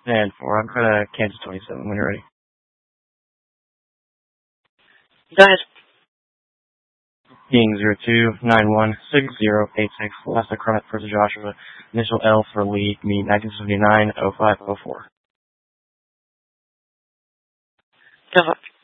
And 4. I'm going to Kansas 27 when you're ready. Go ahead. King 02916086. Last Chromate for Joshua. Initial L for Lee. Me 1979 0504. Go ahead.